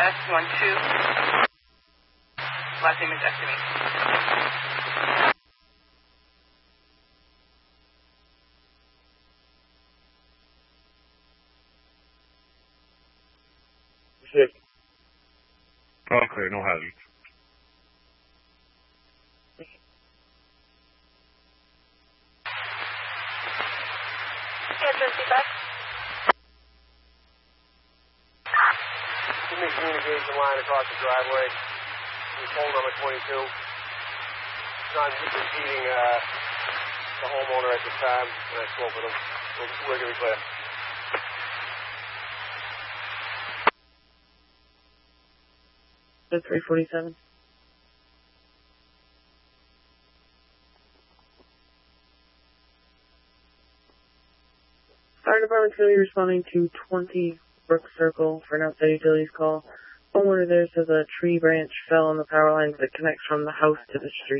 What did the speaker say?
S12. Last name is Estimate. Okay, no hazard. Give me communication line across the driveway. Phone number 22. I'm just receiving the homeowner at the time when I spoke with him. We're going to be clear. The 347. Fire department's going to be responding to 20 Brook Circle for an outside utilities call. Homeowner there says a tree branch fell on the power lines that connects from the house to the street.